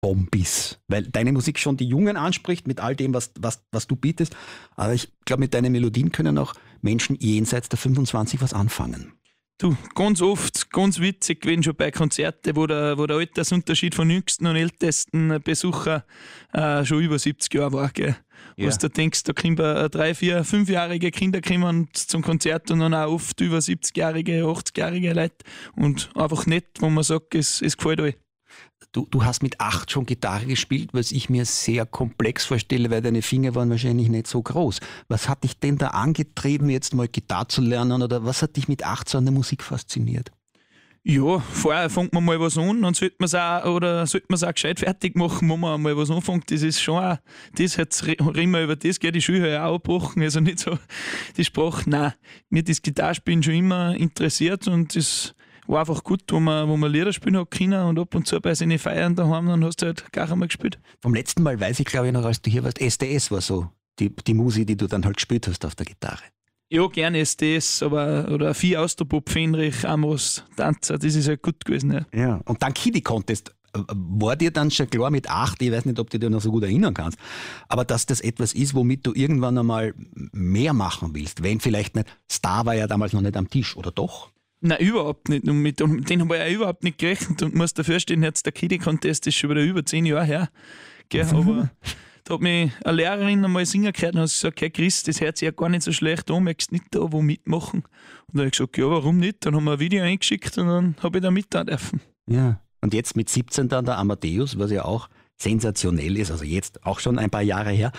Bombis, weil deine Musik schon die Jungen anspricht mit all dem, was du bietest. Aber ich glaube, mit deinen Melodien können auch Menschen jenseits der 25 was anfangen. Du, ganz oft, ganz witzig gewesen schon bei Konzerten, wo der Altersunterschied von jüngsten und ältesten Besucher schon über 70 Jahre war. Gell? Ja. Was du denkst, da kommen 3, 4, 5-jährige Kinder kommen zum Konzert und dann auch oft über 70-jährige, 80-jährige Leute. Und einfach nett, wo man sagt, es gefällt euch. Du hast mit 8 schon Gitarre gespielt, was ich mir sehr komplex vorstelle, weil deine Finger waren wahrscheinlich nicht so groß. Was hat dich denn da angetrieben, jetzt mal Gitarre zu lernen, oder was hat dich mit 8 so an der Musik fasziniert? Ja, vorher fängt man mal was an, dann sollte man es auch gescheit fertig machen, wo man mal was anfängt. Das ist schon auch, das jetzt reden wir über das, gell, die Schule ja auch abbrochen, also nicht so die Sprache. Nein, mir das Gitarrespielen schon immer interessiert und das war einfach gut, wo man Lieder spielen hat können und ab und zu bei seinen Feiern daheim, dann hast du halt gar einmal gespielt. Vom letzten Mal weiß ich, glaube ich, noch, als du hier warst, SDS war so die Musik, die du dann halt gespielt hast auf der Gitarre. Ja, gerne SDS, oder 4 Austropop, Fenrich, Amos, Tanzer, das ist ja gut gewesen. Ja. Und dann Kiddie Contest, war dir dann schon klar mit 8, ich weiß nicht, ob du dich noch so gut erinnern kannst, aber dass das etwas ist, womit du irgendwann einmal mehr machen willst, wenn vielleicht nicht, Star war ja damals noch nicht am Tisch, oder doch? Nein, überhaupt nicht. Und mit den haben wir ja überhaupt nicht gerechnet. Und muss dafür stehen, jetzt der Kiddie-Contest ist schon wieder über 10 Jahre her. Gell? Aber da hat mich eine Lehrerin einmal singen gehört und hat gesagt, hey Chris, das hört sich ja gar nicht so schlecht an, möchtest du nicht da wo mitmachen? Und dann habe ich gesagt, ja, warum nicht? Dann haben wir ein Video eingeschickt und dann habe ich da mitmachen dürfen. Ja, und jetzt mit 17 dann der Amadeus, was ja auch sensationell ist, also jetzt auch schon ein paar Jahre her.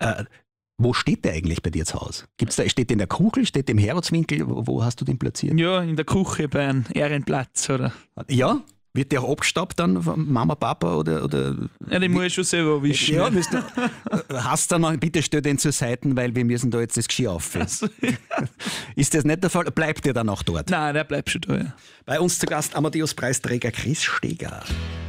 Wo steht der eigentlich bei dir zu Hause? Steht der in der Kuchel, steht der im Herodswinkel? Wo hast du den platziert? Ja, in der Küche bei einem Ehrenplatz, oder? Ja? Wird der auch abgestaubt dann von Mama, Papa oder? Ja, den muss ich schon selber erwischen. Ja, hast dann mal, bitte stell den zur Seite, weil wir müssen da jetzt das Geschirr auffüllen. Also, Ist das nicht der Fall? Bleibt der dann auch dort? Nein, der bleibt schon da, ja. Bei uns zu Gast Amadeus-Preisträger Chris Steger.